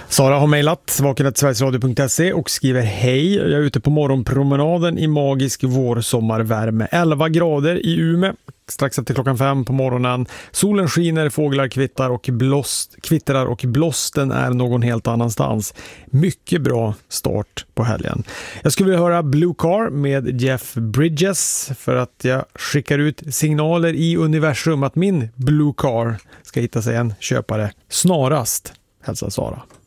Sara har mejlat vaken@sverigesradio.se och skriver: hej, jag är ute på morgonpromenaden i magisk vårsommarvärme. 11 grader i Umeå, strax efter 5:00 på morgonen. Solen skiner, fåglar kvittrar och blåsten är någon helt annanstans. Mycket bra start på helgen. Jag skulle vilja höra Blue Car med Jeff Bridges för att jag skickar ut signaler i universum att min Blue Car ska hitta sig en köpare snarast. Hälsa Sara.